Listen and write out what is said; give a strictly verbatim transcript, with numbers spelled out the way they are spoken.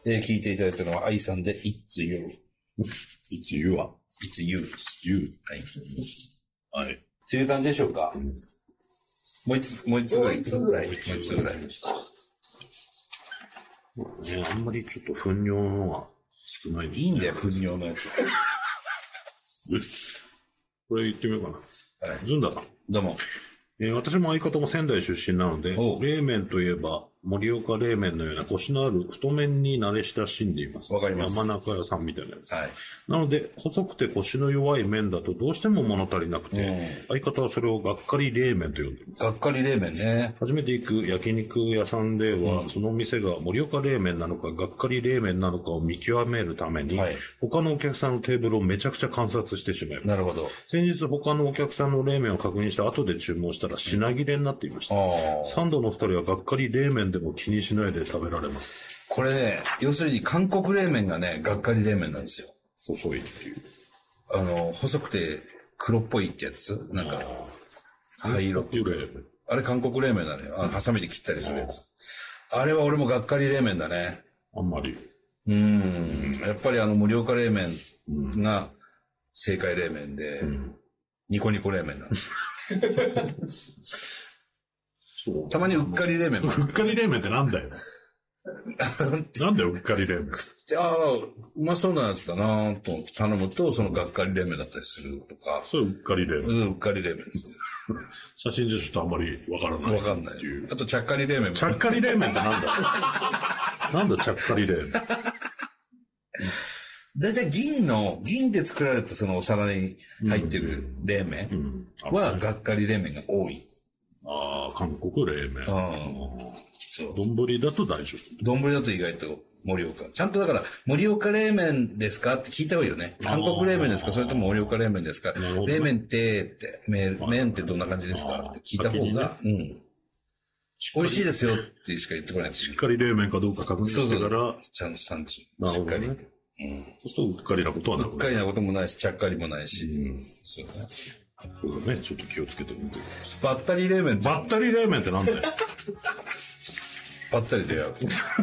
えー、聞いていただいたのは愛さんで It's You。It's You は It's You。 You。 はい。 はい。 そういう感じでしょうか。うん、もう一つ、もう一つぐらい。もう一つぐらい。もう一つぐらい。 ね、あんまりちょっと糞尿のが少ない、ね。 いいんだよ、糞尿のやつ。 これ言ってみようかな。はい。ずんださん。 どうも。 えー、私も相方も仙台出身なので、冷麺といえば、盛岡冷麺のようなコシのある太麺に慣れ親しんでいます。 わかります。 山中屋さんみたいなやつ。 はい。 なので、細くてコシの弱い麺だとどうしても物足りなくて、うん、相方はそれをがっかり冷麺と呼んでいます。 がっかり冷麺ね。 初めて行く焼肉屋さんでは、うん、その店が盛岡冷麺なのか、がっかり冷麺なのかを見極めるために、はい、他のお客さんのテーブルをめちゃくちゃ観察してしまいます。 なるほど。 先日他のお客さんの冷麺を確認した後で注文したら品切れになっていました。うん、サンドの二人はがっかり冷麺でも気にしないで食べられます。 これね、要するに韓国冷麺がね、がっかり冷麺なんですよ。 細いっていう。 あの、細くて黒っぽいってやつなんか、灰色っていうか。あれ韓国冷麺だね。あの、ハサミで切ったりするやつ。あ, あれは俺もがっかり冷麺だね。 あんまり。 うーん。やっぱりあの、盛岡冷麺が正解冷麺で、うん、ニコニコ冷麺なんです。たまにうっかり冷麺も。 うっかり冷麺ってなんだよ。なんだよ、うっかり冷麺。 ああ、うまそうなやつだなと思って頼むと、そのがっかり冷麺だったりするとか。 それうっかり冷麺。 うん、うっかり冷麺ですね。 写真じゃちょっとあんまりわからない。 わかんない。あと、ちゃっかり冷麺も。 ちゃっかり冷麺ってなんだなんだちゃっかり冷麺。 だいたい銀の、銀で作られたそのお皿に入ってる冷麺はがっかり冷麺が多い。 ああ、韓国冷麺。ああ。そう。丼だと大丈夫。 丼だと意外と盛岡。ちゃんとだから、盛岡冷麺ですかって聞いた方がいいよね。韓国冷麺ですかそれとも盛岡冷麺ですか冷麺って、って、麺ってどんな感じですかって聞いた方が、うん。美味しいですよってしか言ってこないです。 しっかり冷麺かどうか確認してから、 ちゃんと産地。しっかり。うん。そうするとうっかりなことはなくうっかりなこともないし、ちゃっかりもないし。うん。そうだね。 そうだね。ちょっと気をつけてみてください。 バッタリ冷麺バッタリ冷麺ってなんだよ。 ばったり出会う。